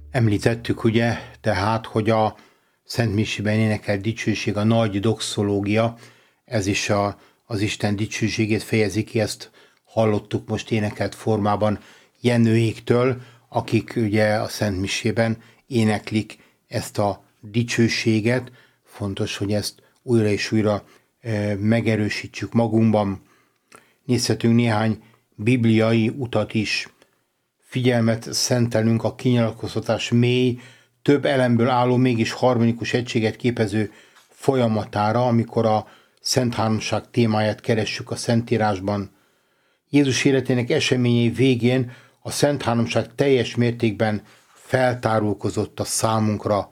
Említettük ugye, tehát, hogy a Szent Misében énekelt dicsőség, a nagy doxológia, ez is az Isten dicsőségét fejezi ki, ezt hallottuk most énekelt formában Jenőéktől, akik ugye a Szent Misében éneklik ezt a dicsőséget. Fontos, hogy ezt újra és újra megerősítsük magunkban. Nézhetünk néhány bibliai utat is. Figyelmet szentelünk a kinyilatkoztatás mély, több elemből álló, mégis harmonikus egységet képező folyamatára, amikor a Szent Háromság témáját keressük a Szentírásban. Jézus életének eseményei végén a Szent Háromság teljes mértékben feltárulkozott a számunkra.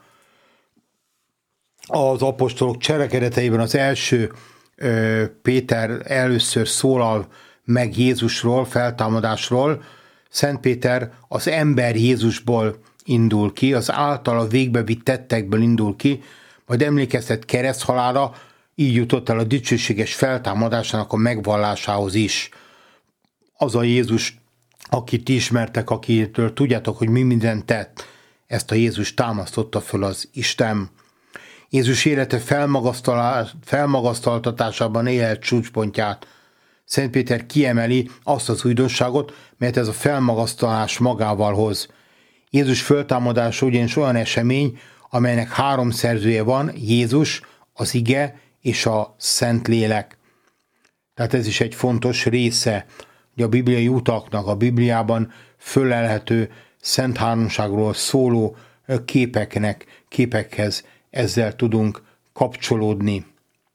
Az apostolok cselekedeteiben az első Péter először szólal meg Jézusról, feltámadásról. Szent Péter az ember Jézusból indul ki, az általa végbevitt tettekből indul ki, majd emlékeztet kereszthalálra, így jutott el a dicsőséges feltámadásának a megvallásához is. Az a Jézus, akit ismertek, akitől tudjátok, hogy mi mindent tett, ezt a Jézus támasztotta föl az Isten. Jézus élete felmagasztaltatásában élt csúcspontját. Szent Péter kiemeli azt az újdonságot, mert ez a felmagasztalás magával hoz. Jézus föltámadása ugyanis olyan esemény, amelynek három szerzője van, Jézus, az Ige és a Szentlélek. Tehát ez is egy fontos része, hogy a bibliai utaknak, a Bibliában fölelhető Szent Háromságról szóló képekhez ezzel tudunk kapcsolódni.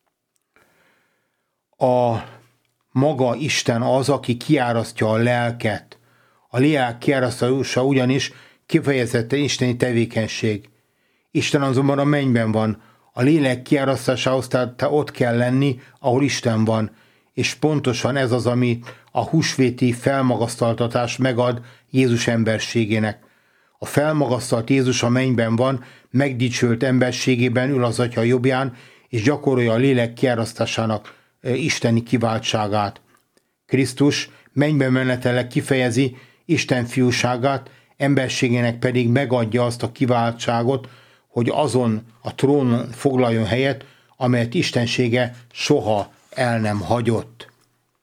A maga Isten az, aki kiárasztja a lelket. A lélek kiárasztása ugyanis kifejezetten isteni tevékenység. Isten azonban a mennyben van. A lélek kiárasztásához tehát ott kell lenni, ahol Isten van. És pontosan ez az, ami a húsvéti felmagasztaltatás megad Jézus emberségének. A felmagasztalt Jézus a mennyben van, megdicsőlt emberségében ül az Atya jobbján, és gyakorolja a lélek kiárasztásának isteni kiváltságát. Krisztus mennybe menetele kifejezi Isten fiúságát, emberségének pedig megadja azt a kiváltságot, hogy azon a trónon foglaljon helyet, amelyet istensége soha el nem hagyott.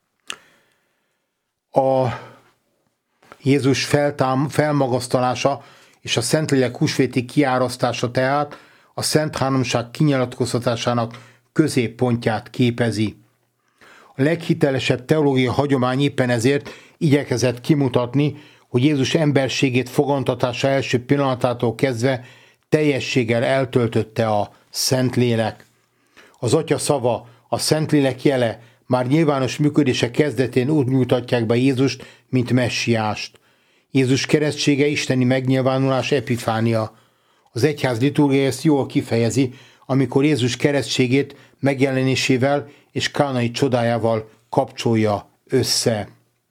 A Jézus felmagasztalása és a Szentlélek húsvéti kiárasztása tehát a Szent Háromság kinyilatkoztatásának középpontját képezi. A leghitelesebb teológiai hagyomány éppen ezért igyekezett kimutatni, hogy Jézus emberségét fogantatása első pillanatától kezdve teljességgel eltöltötte a Szentlélek. Az Atya szava, a Szentlélek jele már nyilvános működése kezdetén úgy nyújtatják be Jézust, mint messiást. Jézus keresztsége isteni megnyilvánulás epifánia. Az egyház liturgia ezt jól kifejezi, amikor Jézus keresztségét megjelenésével és kánai csodájával kapcsolja össze.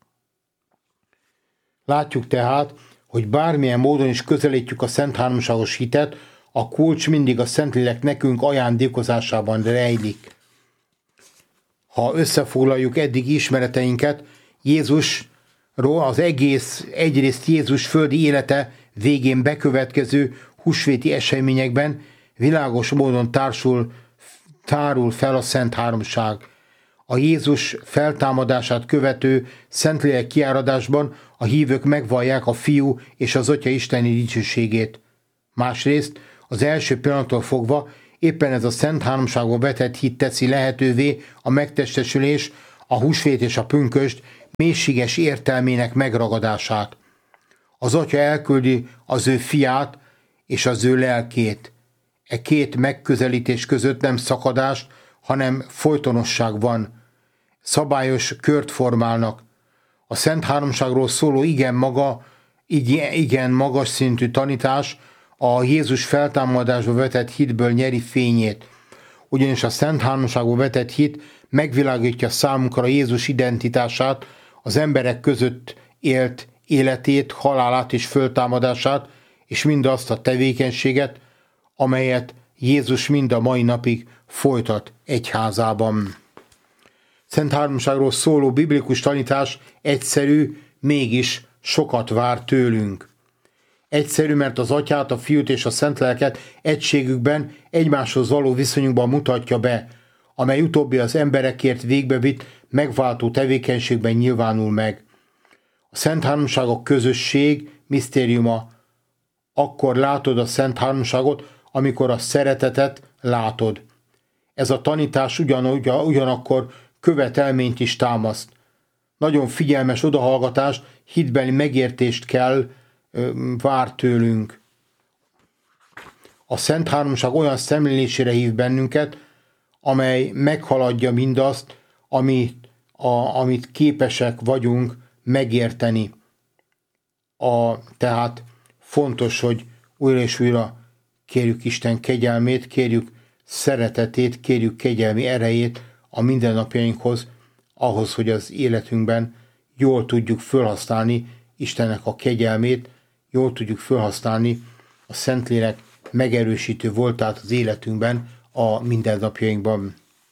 Látjuk tehát, hogy bármilyen módon is közelítjük a Szent Háromságos hitet, a kulcs mindig a Szentlélek nekünk ajándékozásában rejlik. Ha összefoglaljuk eddigi ismereteinket, Jézusról az egyrészt Jézus földi élete végén bekövetkező húsvéti eseményekben világos módon tárul fel a Szent Háromság. A Jézus feltámadását követő Szentlélek kiáradásban a hívők megvallják a Fiú és az Atya isteni dicsőségét. Másrészt az első pillanattól fogva éppen ez a Szent Háromságba vetett hit teszi lehetővé a megtestesülés, a húsvét és a pünkösd mélységes értelmének megragadását. Az Atya elküldi az ő fiát és az ő lelkét. E két megközelítés között nem szakadás, hanem folytonosság van. Szabályos kört formálnak. A Szent Háromságról szóló igen magas szintű tanítás a Jézus feltámadásba vetett hitből nyeri fényét. Ugyanis a Szent Háromságba vetett hit megvilágítja számunkra Jézus identitását, az emberek között élt életét, halálát és föltámadását, és mindazt a tevékenységet, amelyet Jézus mind a mai napig folytat egyházában. Szent Háromságról szóló biblikus tanítás egyszerű, mégis sokat vár tőlünk. Egyszerű, mert az Atyát, a Fiút és a Szentlelket egységükben, egymáshoz való viszonyunkban mutatja be, amely utóbbi az emberekért végbevitt, megváltó tevékenységben nyilvánul meg. A Szent Háromság közösség misztériuma. Akkor látod a Szent Háromságot, amikor a szeretetet látod. Ez a tanítás ugyanakkor követelményt is támaszt. Nagyon figyelmes odahallgatást, hitbeli megértést kell vár tőlünk. A Szent Háromság olyan szemlélésére hív bennünket, amely meghaladja mindazt, amit képesek vagyunk megérteni. Tehát fontos, hogy újra és újra kérjük Isten kegyelmét, kérjük szeretetét, kérjük kegyelmi erejét a mindennapjainkhoz, ahhoz, hogy az életünkben jól tudjuk felhasználni Istennek a kegyelmét, jól tudjuk felhasználni a Szentlélek megerősítő voltát az életünkben, a mindennapjainkban.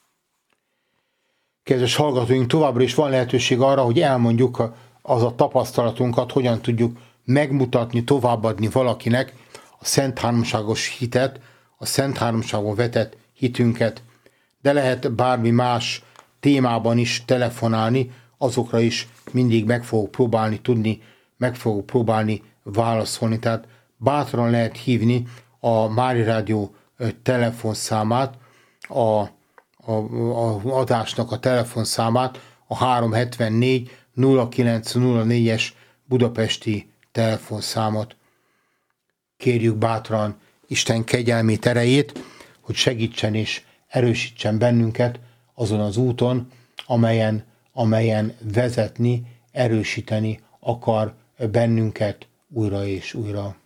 Kedves hallgatóink, továbbra is van lehetőség arra, hogy elmondjuk az a tapasztalatunkat, hogyan tudjuk megmutatni, továbbadni valakinek a Szent Háromságos hitet, a Szent Háromságon vetett hitünket, de lehet bármi más témában is telefonálni, azokra is mindig meg fogok próbálni válaszolni. Tehát bátran lehet hívni a Mária Rádió telefonszámát, a adásnak a telefonszámát, a 374 0904-es budapesti telefonszámot. Kérjük bátran Isten kegyelmét, erejét, hogy segítsen és erősítsen bennünket azon az úton, amelyen vezetni, erősíteni akar bennünket újra és újra.